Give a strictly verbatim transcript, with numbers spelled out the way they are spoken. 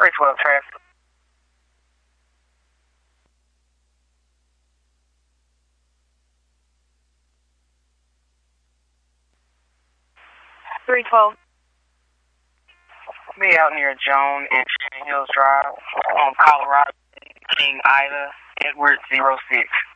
three twelve traffic. three twelve. Be out near Joan and Shannon Hills Drive on Colorado, King Ida, Edward zero six.